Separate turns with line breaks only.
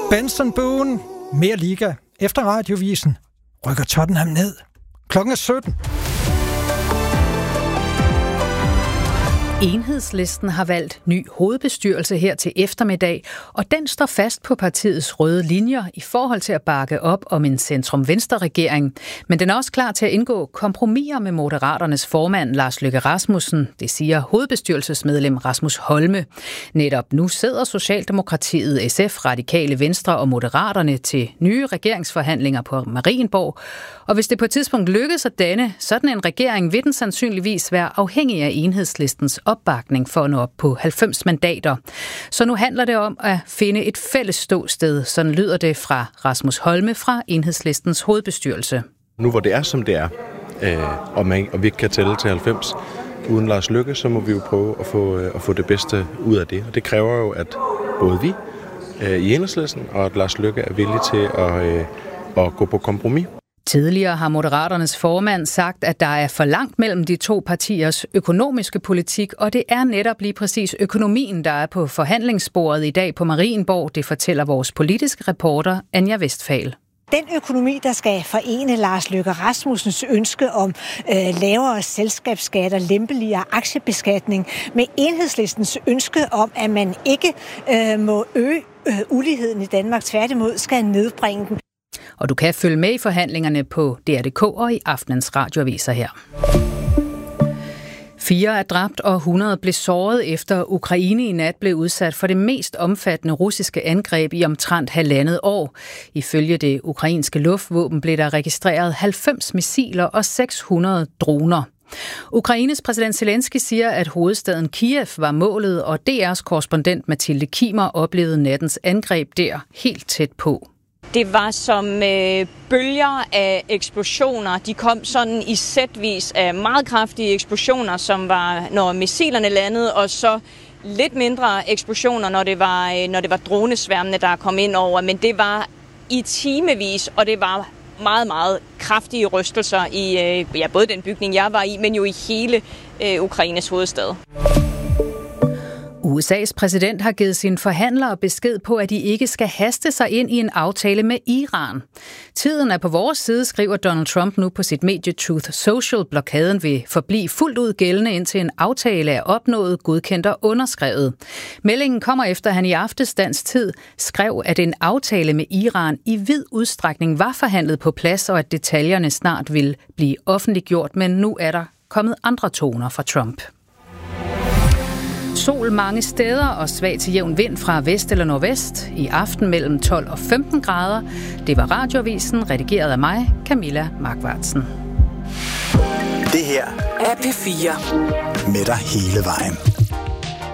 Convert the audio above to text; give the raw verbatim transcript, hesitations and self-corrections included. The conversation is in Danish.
Benson Boone, mere liga. Efter radiovisen rykker Tottenham ned. Klokken er sytten.
Enhedslisten har valgt ny hovedbestyrelse her til eftermiddag, og den står fast på partiets røde linjer i forhold til at bakke op om en centrum-venstre-regering. Men den er også klar til at indgå kompromiser med Moderaternes formand Lars Løkke Rasmussen, det siger hovedbestyrelsesmedlem Rasmus Holme. Netop nu sidder Socialdemokratiet, S F, Radikale Venstre og Moderaterne til nye regeringsforhandlinger på Marienborg. Og hvis det på et tidspunkt lykkes at danne sådan en regering, vil den sandsynligvis være afhængig af Enhedslistens opbakning for at nå op på halvfems mandater. Så nu handler det om at finde et fælles ståsted. Sådan lyder det fra Rasmus Holme fra Enhedslistens hovedbestyrelse.
Nu hvor det er, som det er, øh, og, man, og vi ikke kan tælle til halvfems uden Lars Løkke, så må vi jo prøve at få, øh, at få det bedste ud af det. Og det kræver jo, at både vi øh, i Enhedslisten og at Lars Løkke er villige til at, øh, at gå på kompromis.
Tidligere har Moderaternes formand sagt, at der er for langt mellem de to partiers økonomiske politik, og det er netop lige præcis økonomien, der er på forhandlingsbordet i dag på Marienborg. Det fortæller vores politiske reporter Anja Westphal.
Den økonomi, der skal forene Lars Løkke Rasmussens ønske om øh, lavere selskabsskatter, lempeligere aktiebeskatning med Enhedslistens ønske om, at man ikke øh, må øge øh, uligheden i Danmark, tværtimod skal nedbringe den.
Og du kan følge med i forhandlingerne på D R punktum d k og i aftenens radioaviser her. Fire er dræbt og hundrede blev såret efter Ukraine i nat blev udsat for det mest omfattende russiske angreb i omtrent halvandet år. Ifølge det ukrainske luftvåben blev der registreret halvfems missiler og seks hundrede droner. Ukraines præsident Zelensky siger, at hovedstaden Kiev var målet, og D R's korrespondent Mathilde Kimer oplevede nattens angreb der helt tæt på.
Det var som øh, bølger af eksplosioner. De kom sådan i sætvis af meget kraftige eksplosioner, som var, når missilerne landede, og så lidt mindre eksplosioner, når det var, øh, når det var dronesværmene, der kom ind over. Men det var i timevis, og det var meget, meget kraftige rystelser i øh, ja, både den bygning, jeg var i, men jo i hele øh, Ukraines hovedstad.
U S A's præsident har givet sine forhandlere besked på, at de ikke skal haste sig ind i en aftale med Iran. Tiden er på vores side, skriver Donald Trump nu på sit medie Truth Social. Blokaden vil forblive fuldt ud gældende, indtil en aftale er opnået, godkendt og underskrevet. Meldingen kommer efter, at han i aftes dansk tid skrev, at en aftale med Iran i vid udstrækning var forhandlet på plads, og at detaljerne snart vil blive offentliggjort, men nu er der kommet andre toner fra Trump. Sol mange steder og svag til jævn vind fra vest eller nordvest. I aften mellem tolv og femten grader. Det var radioavisen, redigeret af mig, Camilla Markvartsen.
Det her er P fire. Med dig hele vejen.